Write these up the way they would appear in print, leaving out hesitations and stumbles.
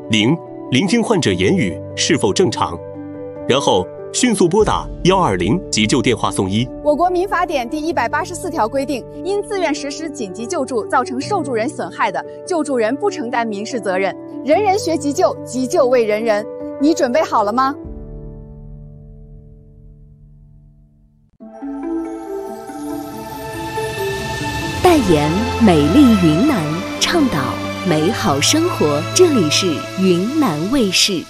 0聆听患者言语是否正常，然后迅速拨打120急救电话送医。 我国民法典第184条规定，因自愿实施紧急救助造成受助人损害的，救助人不承担民事责任。人人学急救，急救为人人。你准备好了吗？ 代言美丽云南，倡导美好生活。这里是云南卫视。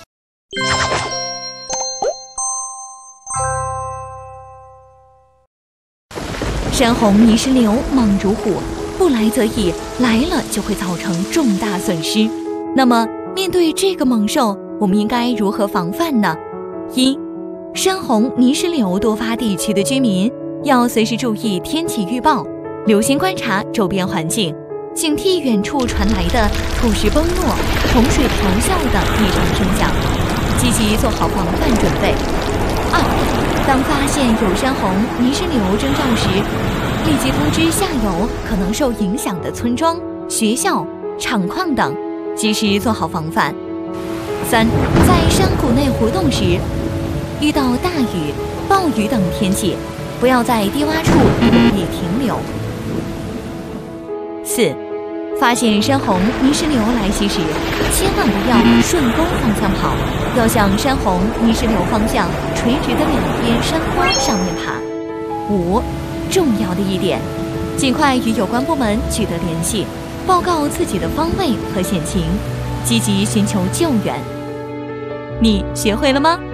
山洪泥石流猛如虎，不来则已，来了就会造成重大损失。那么，面对这个猛兽，我们应该如何防范呢？一、山洪泥石流多发地区的居民要随时注意天气预报，留心观察周边环境，警惕远处传来的土石崩落、洪水咆哮等异常声响，积极做好防范准备。二、当发现有山洪泥石流征兆时，立即通知下游可能受影响的村庄、学校、厂矿等，及时做好防范。三、在山谷内活动时，遇到大雨、暴雨等天气，不要在低洼处容易停留。四、发现山洪泥石流来袭时，千万不要顺沟方向跑，要向山洪泥石流方向垂直的两边山坡上面爬。五、重要的一点，尽快与有关部门取得联系，报告自己的方位和险情，积极寻求救援。你学会了吗？